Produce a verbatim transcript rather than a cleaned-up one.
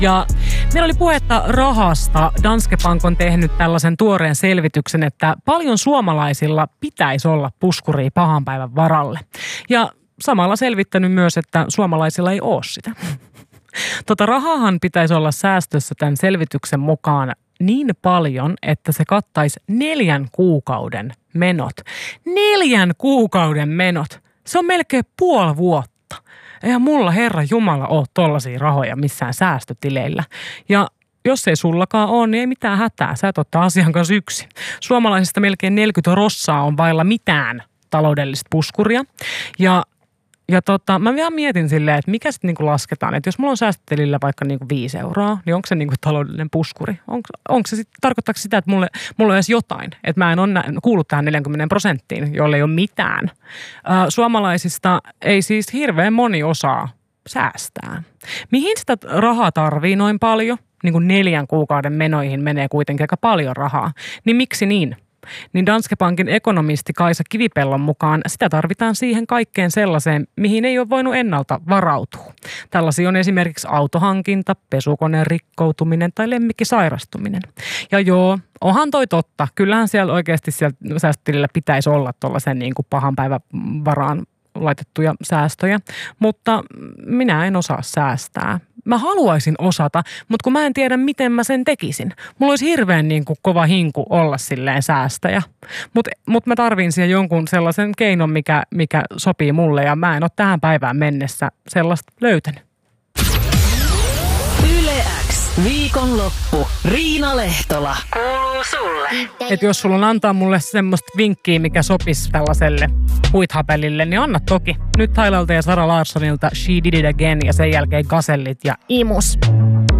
Ja meillä oli puhetta rahasta. Danske Bank on tehnyt tällaisen tuoreen selvityksen, että paljon suomalaisilla pitäisi olla puskuria pahan päivän varalle. Ja samalla selvittänyt myös, että suomalaisilla ei ole sitä. Tota rahahan pitäisi olla säästössä tämän selvityksen mukaan niin paljon, että se kattaisi neljän kuukauden menot. Neljän kuukauden menot! Se on melkein puoli vuotta. Eihän mulla Herra Jumala ole tollaisia rahoja missään säästötileillä. Ja jos ei sullakaan ole, niin ei mitään hätää. Sä et ottaa asian kanssa yksin. Suomalaisista melkein neljäkymmentä rossaa on vailla mitään taloudellista puskuria. Ja Ja tota, mä vielä mietin silleen, että mikä sitten niinku lasketaan. Että jos mulla on säästötilillä vaikka niinku viisi euroa, niin onko se niinku taloudellinen puskuri? Onko, onko se sit, tarkoittaako sitä, että mulle, mulla on edes jotain? Että mä en ole kuullut tähän neljäkymmentä prosenttiin, jolle ei ole mitään. Äh, suomalaisista ei siis hirveän moni osaa säästää. Mihin sitä rahaa tarvii noin paljon? Niin kuin neljän kuukauden menoihin menee kuitenkin aika paljon rahaa. Niin miksi niin? Niin Danske Bankin ekonomisti Kaisa Kivipellon mukaan sitä tarvitaan siihen kaikkeen sellaiseen, mihin ei ole voinut ennalta varautua. Tällaisia on esimerkiksi autohankinta, pesukoneen rikkoutuminen tai lemmikkisairastuminen. Ja joo, onhan toi totta. Kyllähän siellä oikeasti siellä säästötilillä pitäisi olla tuollaisen niin kuin pahan päivän varaan laitettuja säästöjä, mutta minä en osaa säästää. Mä haluaisin osata, mutta kun mä en tiedä, miten mä sen tekisin. Mulla olisi hirveän niin kuin kova hinku olla silleen säästäjä. Mutta mut mä tarvin siihen jonkun sellaisen keinon, mikä, mikä sopii mulle ja mä en ole tähän päivään mennessä sellaista löytänyt. Yle X. Viikonloppu. Riina Lehtola. Kuuluu sulle. Että jos sulla on antaa mulle semmoista vinkkiä, mikä sopisi tällaiselle huithapelille, niin anna toki. Nyt Tylalta ja Sara Larssonilta She Did It Again ja sen jälkeen Gazellit ja Imus.